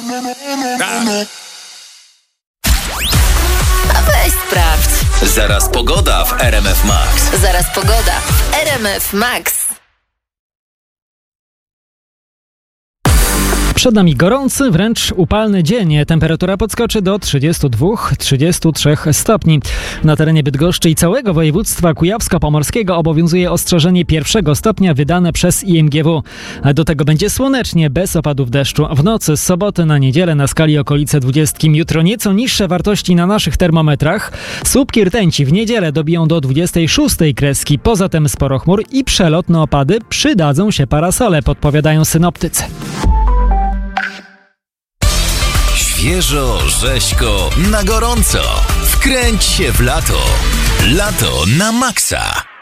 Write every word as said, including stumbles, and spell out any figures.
A weź sprawdź. Zaraz pogoda w R M F Max. Zaraz pogoda w R M F Max. Przed nami gorący, wręcz upalny dzień. Temperatura podskoczy do trzydziestu dwóch do trzydziestu trzech stopni. Na terenie Bydgoszczy i całego województwa kujawsko-pomorskiego obowiązuje ostrzeżenie pierwszego stopnia wydane przez I M G W. Do tego będzie słonecznie, bez opadów deszczu. W nocy z soboty na niedzielę na skali okolice dwudziestki. Jutro nieco niższe wartości na naszych termometrach. Słupki rtęci w niedzielę dobiją do dwudziestej szóstej kreski. Poza tym sporo chmur i przelotne opady. Przydadzą się parasole, podpowiadają synoptycy. Świeżo, rzeźko, na gorąco. Wkręć się w lato. Lato na maksa.